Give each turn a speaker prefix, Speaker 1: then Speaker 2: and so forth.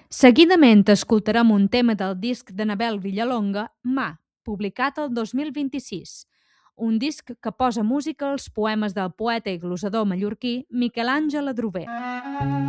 Speaker 1: Seguidament escoltarem un tema del disc d'Anabel Villalonga, Mà, publicat el 2026, un disc que posa música als poemes del poeta i glosador mallorquí Miquel Àngel Adrover.